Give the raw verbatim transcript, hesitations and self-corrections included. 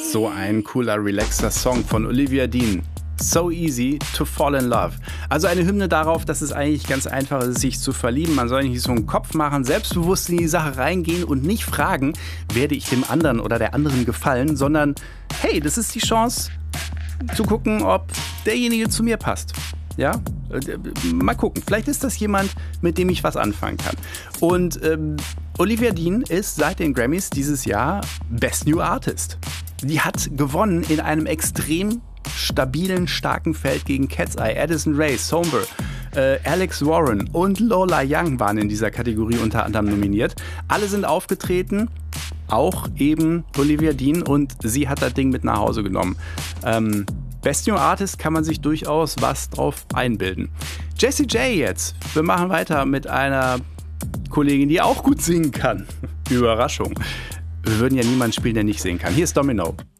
So ein cooler, relaxer Song von Olivia Dean. So easy to fall in love. Also eine Hymne darauf, dass es eigentlich ganz einfach ist, sich zu verlieben. Man soll nicht so einen Kopf machen, selbstbewusst in die Sache reingehen und nicht fragen, werde ich dem anderen oder der anderen gefallen, sondern hey, das ist die Chance zu gucken, ob derjenige zu mir passt. Ja, mal gucken. Vielleicht ist das jemand, mit dem ich was anfangen kann. Und ähm, Olivia Dean ist seit den Grammys dieses Jahr Best New Artist. Die hat gewonnen in einem extrem stabilen, starken Feld gegen Cat's Eye. Addison Rae, Somber, äh, Alex Warren und Lola Young waren in dieser Kategorie unter anderem nominiert. Alle sind aufgetreten, auch eben Olivia Dean, und sie hat das Ding mit nach Hause genommen. Ähm, Best New Artist kann man sich durchaus was drauf einbilden. Jessie J jetzt. Wir machen weiter mit einer Kollegin, die auch gut singen kann. Überraschung. Wir würden ja niemanden spielen, der nicht singen kann. Hier ist Domino.